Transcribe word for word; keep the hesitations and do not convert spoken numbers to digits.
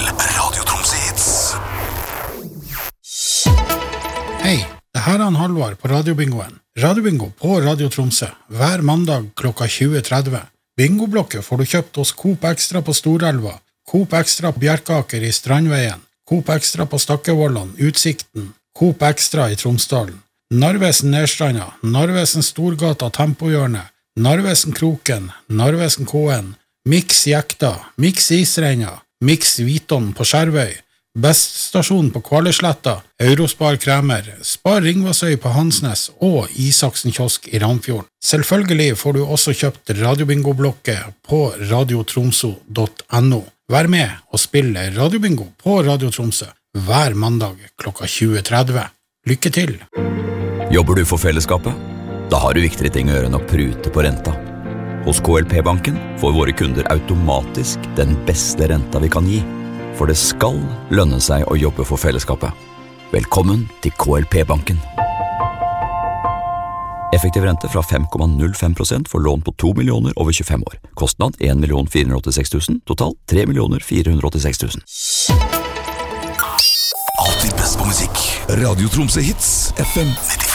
Radio Tromsø Hits. Hei, det her er han Halvard på Radiobingoen. Radiobingo på Radio Tromsø, hver mandag klokka tjue tretti. Bingoblokket får du kjøpt hos Coop Extra på Storelva, Coop Extra på Bjerkaker i Strandveien, Coop Extra på Stakkevollan, Utsikten, Coop Extra i Tromsdalen, Narvesen Nedstranda, Narvesen Storgata Tempohjørnet, Narvesen Kroken, Narvesen K N, Mix Jekta, Mix Isreina, Mix Viton på Skjervøy, Best Stasjon på Kvaløysletta, Eurospar Kremer, Spar Ringvassøy på Hansnes og Isaksen Kiosk i Ramfjorden. Selvfølgelig får du også kjøpt Radiobingo-blokket på radiotromso punktum no. Vær med og spille Radiobingo på Radio Tromsø hver mandag klokka tjue tretti. Lykke til! Jobber du for fellesskapet? Da har du viktigere ting å gjøre enn å prute på renta. Hos K L P-banken får våre kunder automatisk den beste renta vi kan gi. For det skal lønne seg å jobbe for fellesskapet. Velkommen til K L P-banken. Effektiv rente fra fem komma null fem prosent for lån på to millioner over tjuefem år. Kostnad en million fire hundre åttiseks tusen, total tre millioner fire hundre åttiseks tusen. Alltid best på musikk. Radio Tromsø Hits, F M nitti.